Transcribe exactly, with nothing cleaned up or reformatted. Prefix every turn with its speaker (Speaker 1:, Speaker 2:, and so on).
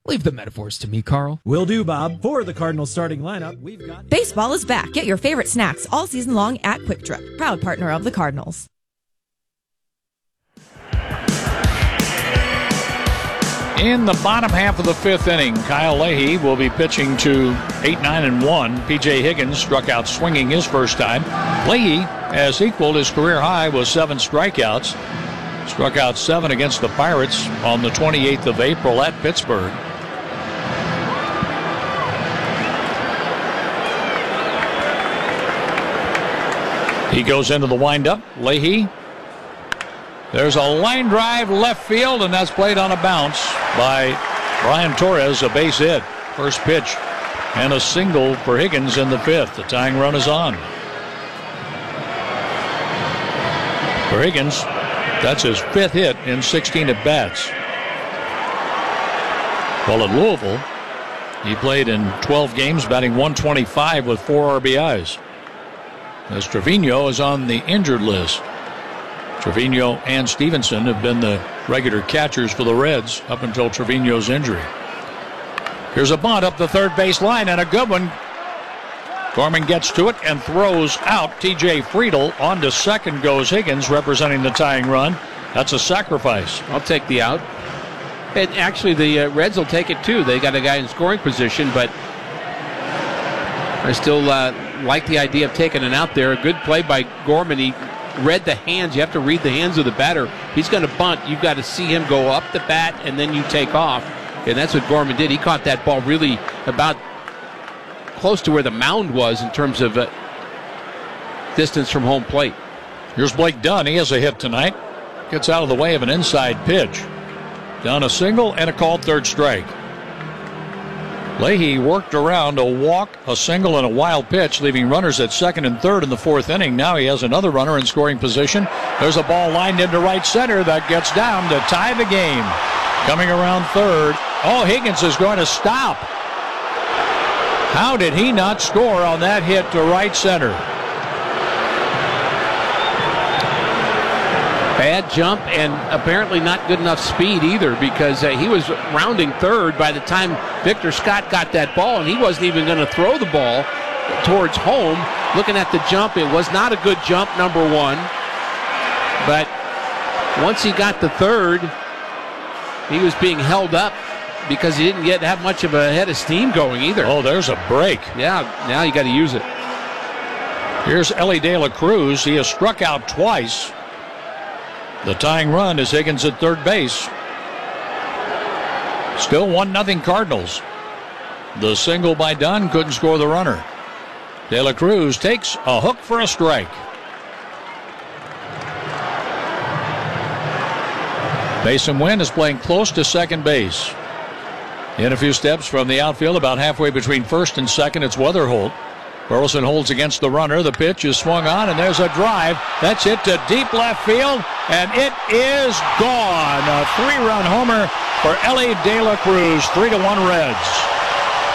Speaker 1: Leave the metaphors to me, Carl.
Speaker 2: Will do, Bob. For the Cardinals starting lineup, we've got...
Speaker 3: Baseball is back. Get your favorite snacks all season long at Quick Trip, proud partner of the Cardinals.
Speaker 4: In the bottom half of the fifth inning, Kyle Leahy will be pitching to eight nine and one. P J Higgins struck out swinging his first time. Leahy has equaled his career high with seven strikeouts. Struck out seven against the Pirates on the twenty-eighth of April at Pittsburgh. He goes into the windup. Leahy. There's a line drive left field, and that's played on a bounce by Brian Torres, a base hit. First pitch and a single for Higgins in the fifth. The tying run is on. For Higgins, that's his fifth hit in sixteen at-bats. While at Louisville, he played in twelve games, batting one twenty-five with four R B Is. As Trevino is on the injured list. Trevino and Stevenson have been the regular catchers for the Reds up until Trevino's injury. Here's a bunt up the third base line, and a good one. Gorman gets to it and throws out T J Friedl. On to second goes Higgins, representing the tying run. That's a sacrifice.
Speaker 5: I'll take the out. And actually, the uh, Reds will take it too. They got a guy in scoring position, but I still uh, like the idea of taking an out there. A good play by Gorman. He read the hands. You have to read the hands of the batter. He's going to bunt. You've got to see him go up the bat, and then you take off. And that's what Gorman did. He caught that ball really about close to where the mound was in terms of uh, distance from home plate.
Speaker 4: Here's Blake Dunn. He has a hit tonight. Gets out of the way of an inside pitch. Down a single and a called third strike. Leahy worked around a walk, a single, and a wild pitch, leaving runners at second and third in the fourth inning. Now he has another runner in scoring position. There's a ball lined into right center that gets down to tie the game. Coming around third. Oh, Higgins is going to stop. How did he not score on that hit to right center?
Speaker 5: Bad jump and apparently not good enough speed either, because uh, he was rounding third by the time Victor Scott got that ball, and he wasn't even going to throw the ball towards home. Looking at the jump, it was not a good jump, number one. But once he got the third, he was being held up because he didn't get have much of a head of steam going either.
Speaker 4: Oh, there's a break.
Speaker 5: Yeah, now you got to use it.
Speaker 4: Here's Elly De La Cruz. He has struck out twice. The tying run is Higgins at third base. Still one nothing Cardinals. The single by Dunn couldn't score the runner. De La Cruz takes a hook for a strike. Mason Wynn is playing close to second base. In a few steps from the outfield, about halfway between first and second, it's Weatherholt. Burleson holds against the runner. The pitch is swung on, and there's a drive. That's hit to deep left field, and it is gone. A three-run homer for Elly De La Cruz. Three to one Reds.